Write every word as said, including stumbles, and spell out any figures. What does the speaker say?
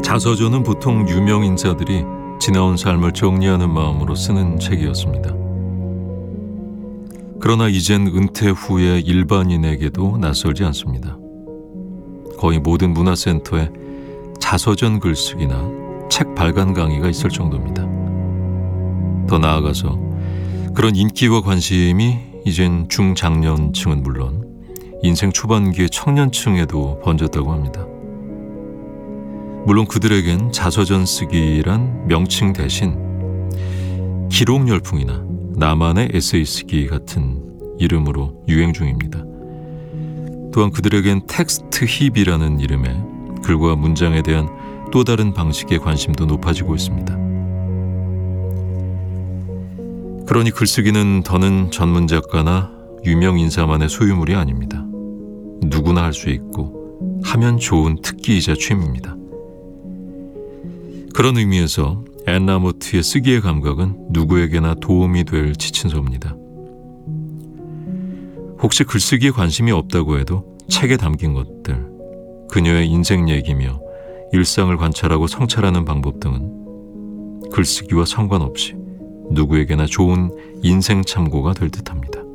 자서전은 보통 유명 인사들이 지나온 삶을 정리하는 마음으로 쓰는 책이었습니다. 그러나 이젠 은퇴 후의 일반인에게도 낯설지 않습니다. 거의 모든 문화센터에 자서전 글쓰기나 책 발간 강의가 있을 정도입니다. 더 나아가서 그런 인기와 관심이 이젠 중장년층은 물론 인생 초반기의 청년층에도 번졌다고 합니다. 물론 그들에겐 자서전 쓰기란 명칭 대신 기록 열풍이나 나만의 에세이 쓰기 같은 이름으로 유행 중입니다. 또한 그들에겐 텍스트 힙이라는 이름의 글과 문장에 대한 또 다른 방식의 관심도 높아지고 있습니다. 그러니 글쓰기는 더는 전문 작가나 유명 인사만의 소유물이 아닙니다. 누구나 할 수 있고 하면 좋은 특기이자 취미입니다. 그런 의미에서 앤 라모트의 쓰기의 감각은 누구에게나 도움이 될 지친서입니다. 혹시 글쓰기에 관심이 없다고 해도 책에 담긴 것들, 그녀의 인생 얘기며 일상을 관찰하고 성찰하는 방법 등은 글쓰기와 상관없이 누구에게나 좋은 인생 참고가 될 듯합니다.